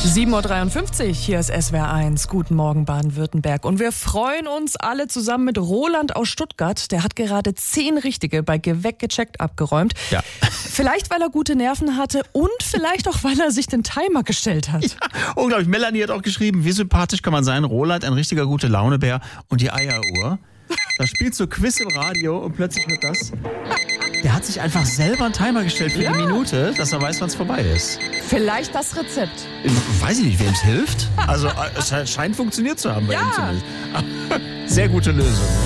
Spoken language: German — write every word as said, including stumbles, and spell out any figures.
sieben Uhr dreiundfünfzig, hier ist S W R eins. Guten Morgen Baden-Württemberg. Und wir freuen uns alle zusammen mit Roland aus Stuttgart. Der hat gerade zehn Richtige bei Geweckt gecheckt abgeräumt. Ja. Vielleicht, weil er gute Nerven hatte und vielleicht auch, weil er sich den Timer gestellt hat. Ja, unglaublich. Melanie hat auch geschrieben, wie sympathisch kann man sein. Roland, ein richtiger gute Launebär und die Eieruhr. Da spielt so Quiz im Radio und plötzlich wird das... Der hat sich einfach selber einen Timer gestellt für Ja. die Minute, dass er weiß, wann es vorbei ist. Vielleicht das Rezept. Weiß ich nicht, wem es hilft. Also es scheint funktioniert zu haben bei Ja. ihm zumindest. Sehr gute Lösung.